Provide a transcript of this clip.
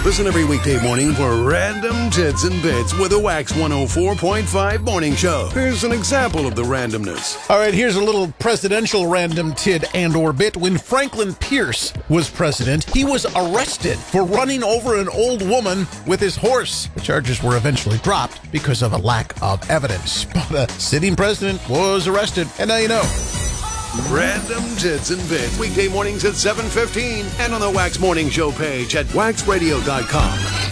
Listen every weekday morning for Random Tits and Bits with a Wax 104.5 morning show. Here's an example of the randomness. All right, here's a little presidential random tid and or bit. When Franklin Pierce was president, he was arrested for running over an old woman with his horse. The charges were eventually dropped because of a lack of evidence. But a sitting president was arrested, and now you know. Random Tits and Bits, weekday mornings at 7:15 and on the Wax Morning Show page at waxradio.com.